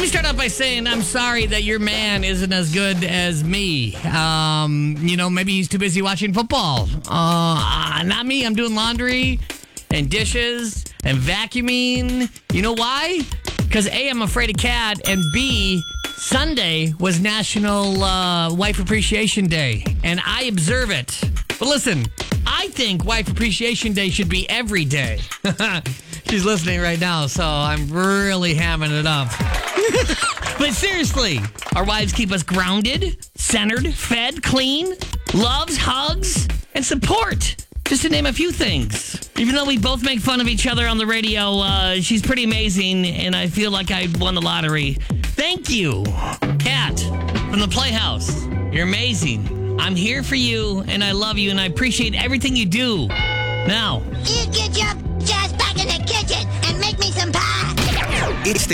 me start off by saying I'm sorry that your man isn't as good as me. Maybe he's too busy watching football. Not me. I'm doing laundry and dishes and vacuuming. You know why? Because A, I'm afraid of cat, and B, Sunday was National Wife Appreciation Day, and I observe it. But listen, I think Wife Appreciation Day should be every day. She's listening right now, so I'm really hamming it up. But seriously, our wives keep us grounded, centered, fed, clean, loves, hugs, and support. Just to name a few things. Even though we both make fun of each other on the radio, she's pretty amazing, and I feel like I won the lottery. Thank you, Kat, from the Playhouse. You're amazing. I'm here for you, and I love you, and I appreciate everything you do. Now, You get your ass back in the kitchen and make me some pie. It's the